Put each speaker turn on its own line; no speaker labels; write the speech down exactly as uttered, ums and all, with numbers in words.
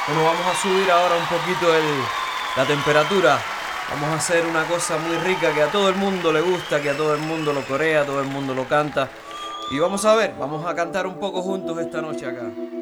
Bueno, vamos a subir ahora un poquito el, la temperatura. Vamos a hacer una cosa muy rica que a todo el mundo le gusta, que a todo el mundo lo corea, todo el mundo lo canta. Y vamos a ver, vamos a cantar un poco juntos esta noche acá.